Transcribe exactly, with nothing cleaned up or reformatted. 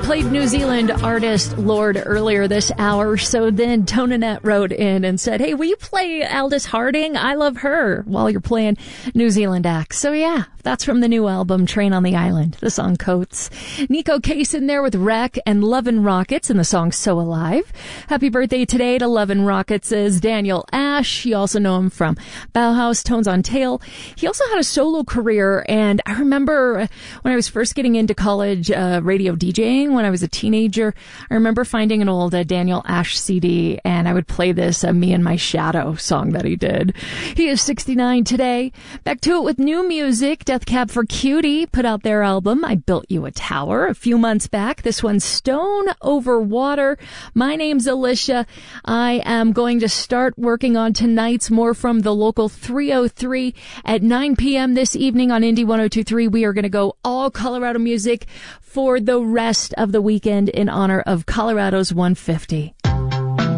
played New Zealand artist Lorde earlier this hour, so then Tonanette wrote in and said, hey, will you play Aldous Harding? I love her while you're playing New Zealand acts. So yeah, that's from the new album, Train on the Island, the song Coats. Nico Case in there with Wreck and Lovin' Rockets and the song So Alive. Happy birthday today to Lovin' Rockets is Daniel Ash. You also know him from Bauhaus, Tones on Tail. He also had a solo career, and I remember when I was first getting into college uh, radio DJing when I was a teenager, I remember finding an old uh, Daniel Ash C D, and I would play this uh, Me and My Shadow song that he did. He is sixty-nine today. Back to it with new music. Death Cab for Cutie put out their album, I Built You a Tower, a few months back. This one's Stone Over Water. My name's Alicia. I am going to start working on tonight's More from the Local three oh three at nine p.m. this evening on Indie one oh two point three. We are going to go all Colorado music for the rest of the weekend in honor of Colorado's one fifty.